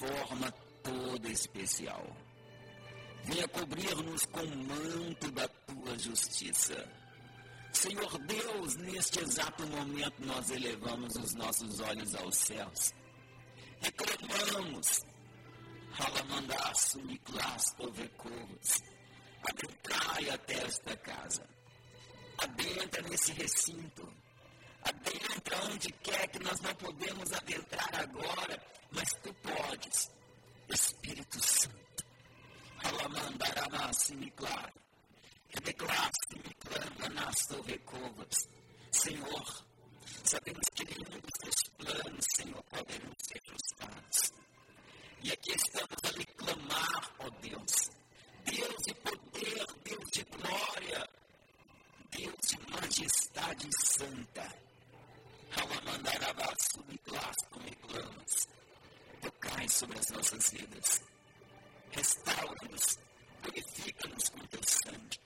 forma toda especial. Venha cobrir-nos com o manto da tua justiça. Senhor Deus, neste exato momento nós elevamos os nossos olhos aos céus. Reclamamos, Halamandaço, Miklas, Ovekovas, adentrai até esta casa, adentra nesse recinto, adentra onde quer que nós não podemos adentrar agora, mas tu podes, Espírito Santo, Halamandaramasi, Miklas, Rebeklaste, Miklananas, Ovekovas, Senhor, sabemos que nenhum dos teus planos, Senhor, poderão ser frustrados. E aqui estamos a lhe clamar, ó Deus, Deus de poder, Deus de glória, Deus de majestade santa. Halamandarabassu, Miklasto, Miklamas, tocai sobre as nossas vidas, restaura-nos, purifica-nos com teu sangue.